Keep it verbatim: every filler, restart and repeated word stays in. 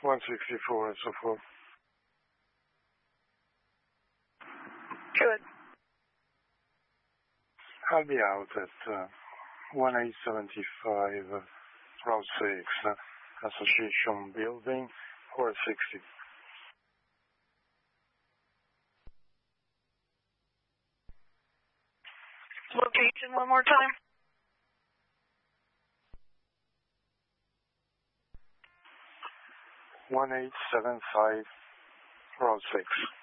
one sixty-four and so forth. Good. I'll be out at uh, one eight seven five uh, Route six, uh, Association Building, four sixty. Location one more time. one eight seven five Route six.